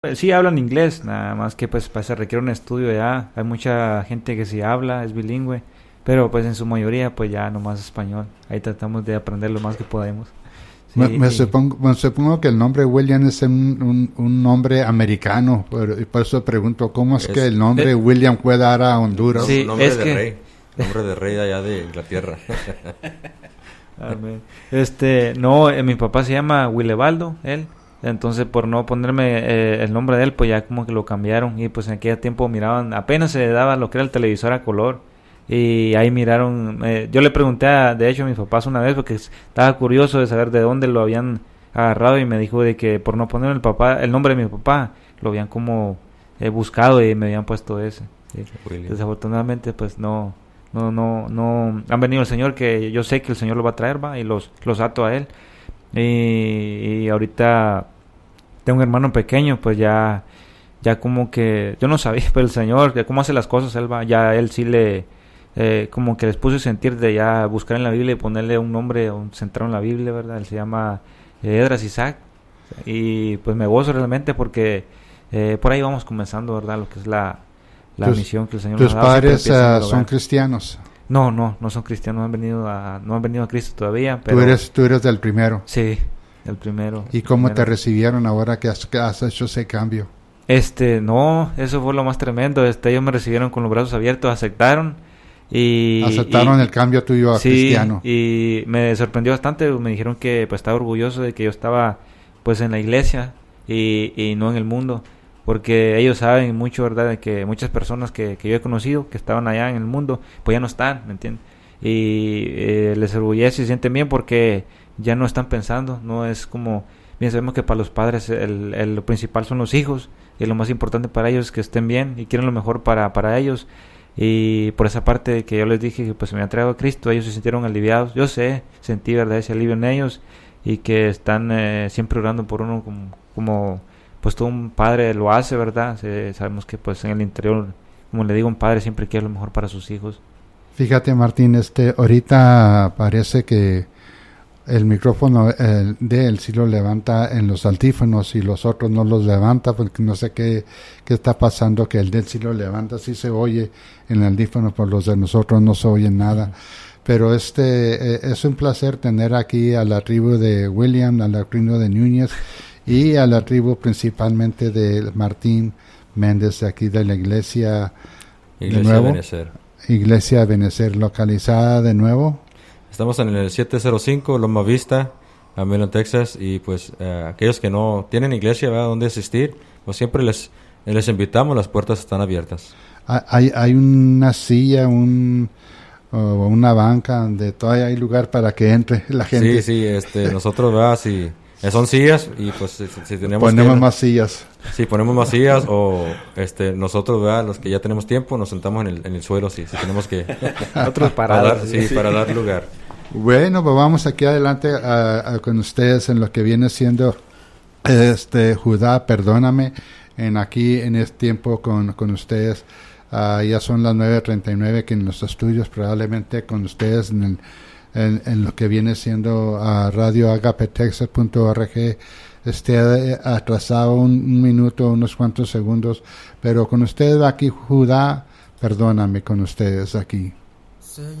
Sí hablan inglés, nada más que pues se requiere un estudio ya. Hay mucha gente que sí habla, es bilingüe, pero pues en su mayoría pues ya nomás español. Ahí tratamos de aprender lo más que podemos. Sí, Me supongo que el nombre William es un nombre americano, y por eso pregunto, ¿cómo es que el nombre William puede dar a Honduras? sí, Nombre es de que rey. Nombre de rey allá de Inglaterra. amén. No, mi papá se llama Willebaldo, él. Entonces, por no ponerme el nombre de él, pues ya como que lo cambiaron. Y pues en aquel tiempo miraban, apenas se daba lo que era el televisor a color. Y ahí miraron, yo le pregunté de hecho a mis papás una vez, porque estaba curioso de saber de dónde lo habían agarrado. Y me dijo de que por no poner el nombre de mi papá, lo habían como buscado y me habían puesto ese. Sí. Desafortunadamente, pues no han venido el Señor, que yo sé que el Señor lo va a traer, va, y los ato a él. Y ahorita tengo un hermano pequeño, pues ya como que yo no sabía, pero el Señor, que cómo hace las cosas, él sí le como que les puso sentir de ya buscar en la Biblia y ponerle un nombre, centrado en la Biblia, ¿verdad? Él se llama Edras Isaac, y pues me gozo realmente porque por ahí vamos comenzando, ¿verdad? Lo que es la misión que el Señor nos ha dado. ¿Tus padres son cristianos? No son cristianos, no han venido a Cristo todavía, pero Tú eres del primero. Sí, el primero. ¿Y cómo te recibieron ahora que has hecho ese cambio? No, eso fue lo más tremendo. Ellos me recibieron con los brazos abiertos, aceptaron el cambio tuyo a cristiano. Y me sorprendió bastante. Me dijeron que pues estaba orgulloso de que yo estaba pues en la iglesia y no en el mundo, porque ellos saben mucho, ¿verdad?, de que muchas personas que yo he conocido que estaban allá en el mundo pues ya no están, ¿me entiendes? Y les orgullece y se sienten bien porque ya no están pensando, no es como, bien sabemos que para los padres lo principal son los hijos, y lo más importante para ellos es que estén bien y quieren lo mejor para ellos. Y por esa parte que yo les dije que pues me había entregado a Cristo, ellos se sintieron aliviados. Yo sentí, ¿verdad?, ese alivio en ellos, y que están siempre orando por uno como pues todo un padre lo hace, ¿verdad? Sabemos que pues en el interior, como le digo, un padre siempre quiere lo mejor para sus hijos. Fíjate, Martín, ahorita parece que el micrófono de él sí lo levanta en los audífonos y los otros no los levanta, porque no sé qué está pasando, que el de él sí lo levanta, sí se oye en el audífono, por los de nosotros no se oye nada. Pero es un placer tener aquí a la tribu de William, a la tribu de Núñez y a la tribu principalmente de Martín Méndez, de aquí de la iglesia de nuevo. Benecer. Iglesia Benecer, localizada de nuevo. Estamos en el 705 Loma Vista, Amelia, Texas, y pues aquellos que no tienen iglesia, ¿verdad?, donde asistir, pues siempre les invitamos, las puertas están abiertas. Hay una silla, o una banca donde todavía hay lugar para que entre la gente. Sí, nosotros, ¿verdad?, son sillas, y pues si ponemos más sillas. Sí, ponemos más sillas, o nosotros, ¿verdad?, los que ya tenemos tiempo, nos sentamos en el suelo, si tenemos que otros para dar lugar. Bueno, pues vamos aquí adelante con ustedes en lo que viene siendo Judá, perdóname, aquí en este tiempo con ustedes. Ya son las 9:39, que en los estudios probablemente con ustedes en lo que viene siendo Radio Agapetexas.org esté atrasado un minuto, unos cuantos segundos, pero con ustedes aquí, Judá, perdóname, con ustedes aquí.